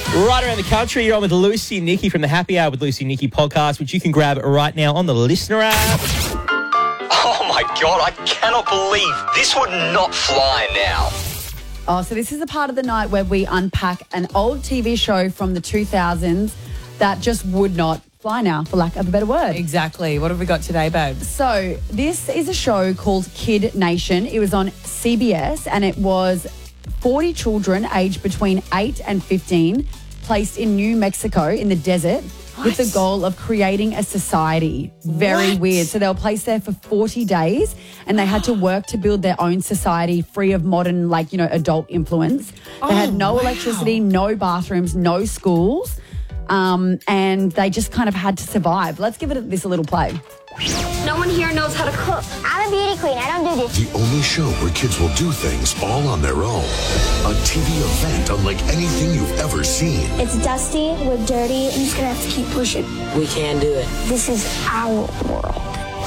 Right around the country, you're on with Lucy and Nikki from the Happy Hour with Lucy and Nikki podcast, which you can grab right now on the Listener app. Oh my God, I cannot believe this would not fly now. Oh, so this is the part of the night where we unpack an old TV show from the 2000s that just would not fly now, for lack of a better word. Exactly. What have we got today, babe? So this is a show called Kid Nation. It was on CBS and it was 40 children aged between 8 and 15 placed in New Mexico in the desert with the goal of creating a society. Very weird. So they were placed there for 40 days and they had to work to build their own society free of modern, adult influence. They had no electricity, no bathrooms, no schools, and they just kind of had to survive. Let's give this a little play. No one here knows how to cook. I'm a beauty queen. I don't do this. The only show where kids will do things all on their own. A TV event unlike anything you've ever seen. It's dusty. We're dirty. I'm just going to have to keep pushing. We can do it. This is our world.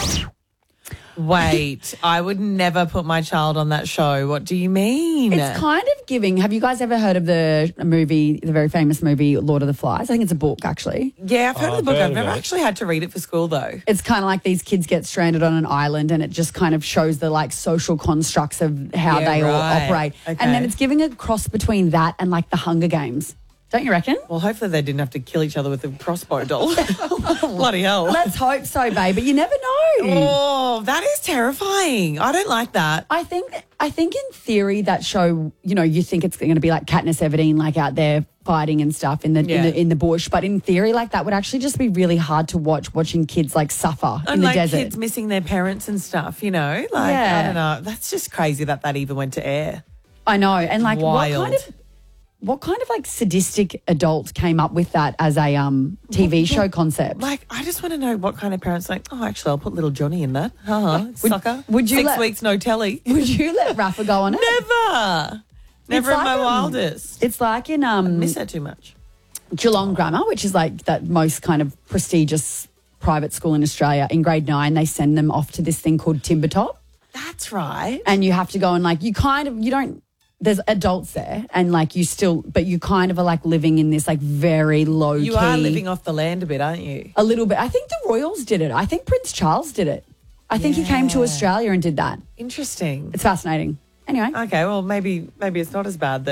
Wait, I would never put my child on that show. What do you mean? It's kind of giving. Have you guys ever heard of the very famous movie, Lord of the Flies? I think it's a book, actually. Yeah, I've heard of the book. heard I've of never it. actually had to read it for school, though. It's kind of like these kids get stranded on an island and it just kind of shows the social constructs of how Yeah, they all right. operate. Okay. And then it's giving a cross between that and the Hunger Games. Don't you reckon? Well, hopefully they didn't have to kill each other with a crossbow doll. Bloody hell. Let's hope so, babe. But you never know. Oh, that is terrifying. I don't like that. I think in theory that show, you think it's going to be like Katniss Everdeen, out there fighting and stuff in the bush. But in theory, that would actually just be really hard to watching kids suffer in the desert. Kids missing their parents and stuff, I don't know. That's just crazy that even went to air. I know. And Wild. what kind of sadistic adult came up with that as a TV show concept? I just want to know what kind of parents actually, I'll put little Johnny in that. Sucker. would you 6 weeks, no telly. Would you let Rafa go on it? Never It's in my like, wildest. It's like in I miss her too much. Geelong Grammar, which is that most kind of prestigious private school in Australia. In grade 9, they send them off to this thing called Timbertop. That's right. And you have to go and you don't, there's adults there and but you kind of are living in this very low key. You are living off the land a bit, aren't you? A little bit. I think the Royals did it. I think Prince Charles did it. I think he came to Australia and did that. Interesting. It's fascinating. Anyway. Okay, well, maybe it's not as bad then.